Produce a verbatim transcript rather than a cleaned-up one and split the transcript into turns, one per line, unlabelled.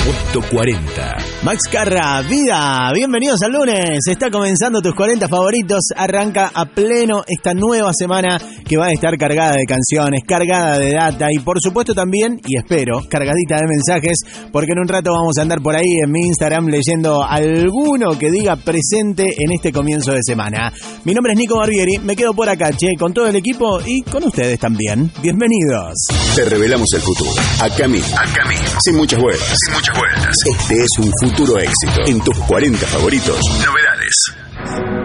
Puesto cuarenta.
Max Carra, vida, bienvenidos al lunes. Está comenzando tus cuarenta favoritos. Arranca a pleno esta nueva semana que va a estar cargada de canciones, cargada de data y por supuesto también, y espero, cargadita de mensajes, porque en un rato vamos a andar por ahí en mi Instagram leyendo alguno que diga presente en este comienzo de semana. Mi nombre es Nico Barbieri, me quedo por acá, che, con todo el equipo y con ustedes también. Bienvenidos.
Te revelamos el futuro. Acá mismo. Acá mismo. Sin muchas vueltas. Sin muchas vueltas. Este es un futuro éxito. En tus cuarenta favoritos. Novedades.